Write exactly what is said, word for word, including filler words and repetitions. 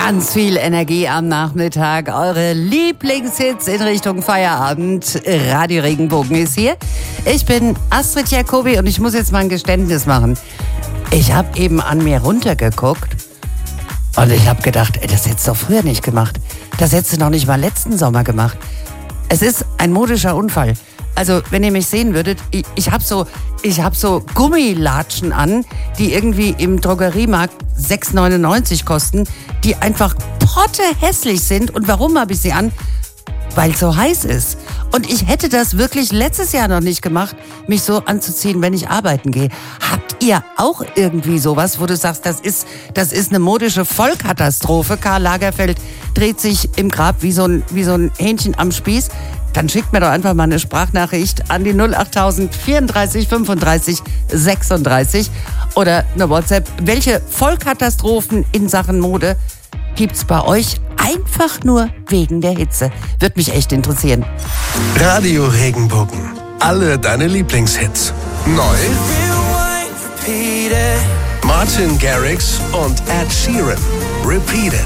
Ganz viel Energie am Nachmittag. Eure Lieblingshits in Richtung Feierabend. Radio Regenbogen ist hier. Ich bin Astrid Jacobi und ich muss jetzt mal ein Geständnis machen. Ich habe eben an mir runtergeguckt und ich habe gedacht, ey, das hättest du doch früher nicht gemacht. Das hättest du noch nicht mal letzten Sommer gemacht. Es ist ein modischer Unfall. Also, wenn ihr mich sehen würdet, ich, ich habe so, ich hab so Gummilatschen an, die irgendwie im Drogeriemarkt sechs neunundneunzig kosten, die einfach pottehässlich sind. Und warum habe ich sie an? Weil es so heiß ist. Und ich hätte das wirklich letztes Jahr noch nicht gemacht, mich so anzuziehen, wenn ich arbeiten gehe. Habt ihr auch irgendwie sowas, wo du sagst, das ist, das ist eine modische Vollkatastrophe? Karl Lagerfeld dreht sich im Grab wie so ein, wie so ein Hähnchen am Spieß. Dann schickt mir doch einfach mal eine Sprachnachricht an die null achttausend vierunddreißig fünfunddreißig sechsunddreißig oder eine WhatsApp. Welche Vollkatastrophen in Sachen Mode gibt's bei euch einfach nur wegen der Hitze? Würde mich echt interessieren. Radio Regenbogen. Alle deine Lieblingshits. Neu. Martin Garrix und Ed Sheeran. Repeat It.